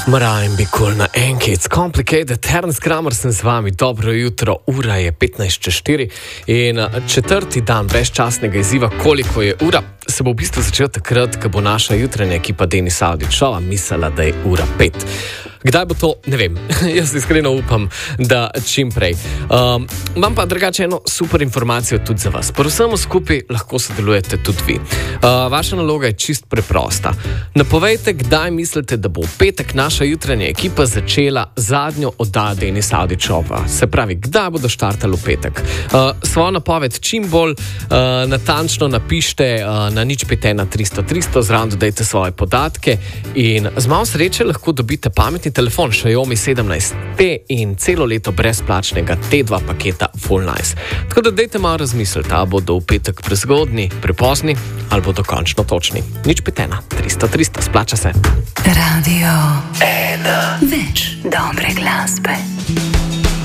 Mara in Bikul na enki, it's complicated. Ernst Kramer sem z vami, dobro jutro, ura je 15:04 in četrti dan brezčasnega izziva, koliko je ura, se bo v bistvu začel takrat, ko bo naša jutranja ekipa Denis Avdićova mislila, da je ura 5. Kdaj bo to, ne vem, jaz iskreno upam, da čim prej. Imam pa drugače eno super informacijo tudi za vas. Pri vsemu skupaj lahko sodelujete tudi vi. Vaša naloga je čist preprosta. Napovejte, kdaj mislite, da bo v petek naša jutranja ekipa začela zadnjo oddajo Denisa Avdićova. Se pravi, kdaj bodo štartali v petek. Svojo napoved čim bolj natančno napište na 051 300 300, zraven dodajte svoje podatke in z malo sreče lahko dobite pametni telefon Xiaomi 17T in celo leto brezplačnega T2 paketa Full Nice. Tako da dajte malo razmisliti, ali bodo v petek prezgodni, prepozni ali bodo končno točni. 051 300 300, splača se. Radio 1. Več dobre glasbe.